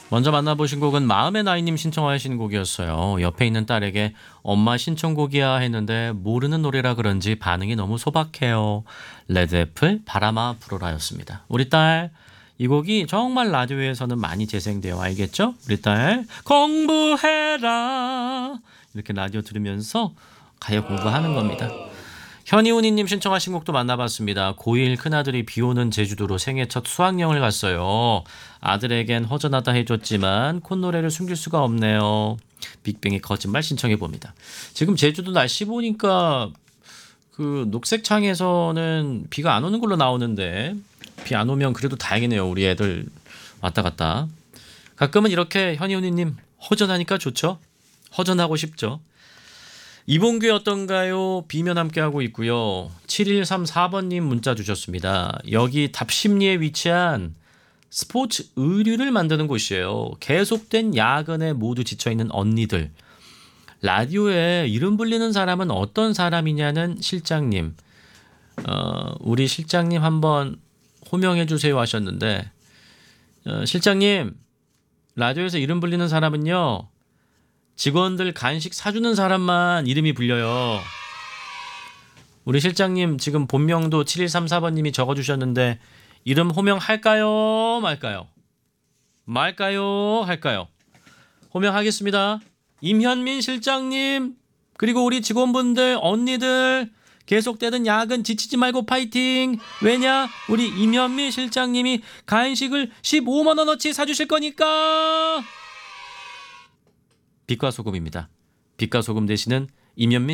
먼저 만나보신 곡은 마음의 나이님 신청하신 곡이었어요. 옆에 있는 딸에게 엄마 신청곡이야 했는데 모르는 노래라 그런지 반응이 너무 소박해요. 레드애플 바람아 불어라였습니다. 우리 딸, 이 곡이 정말 라디오에서는 많이 재생돼요. 알겠죠? 우리 딸 공부해라 이렇게 라디오 들으면서 가요 공부하는 겁니다. 현이훈이님 신청하신 곡도 만나봤습니다. 고1 큰아들이 비오는 제주도로 생애 첫 수학여행을 갔어요. 아들에겐 허전하다 해줬지만 콧노래를 숨길 수가 없네요. 빅뱅의 거짓말 신청해봅니다. 지금 제주도 날씨 보니까 그 녹색창에서는 비가 안 오는 걸로 나오는데 비 안 오면 그래도 다행이네요. 우리 애들 왔다 갔다. 가끔은 이렇게 현이훈이님 허전하니까 좋죠? 허전하고 싶죠? 이봉규 어떤가요? 비면 함께하고 있고요. 7134번님 문자 주셨습니다. 여기 답심리에 위치한 스포츠 의류를 만드는 곳이에요. 계속된 야근에 모두 지쳐있는 언니들. 라디오에 이름 불리는 사람은 어떤 사람이냐는 실장님. 우리 실장님 한번 호명해 주세요 하셨는데 실장님 라디오에서 이름 불리는 사람은요. 직원들 간식 사주는 사람만 이름이 불려요. 우리 실장님 지금 본명도 7134번님이 적어주셨는데 이름 호명할까요? 말까요? 말까요? 할까요? 호명하겠습니다. 임현민 실장님 그리고 우리 직원분들 언니들 계속되는 야근 지치지 말고 파이팅. 왜냐? 우리 임현민 실장님이 간식을 15만 원어치 사주실 거니까. 빛과 소금입니다. 빛과 소금 대신은 임현민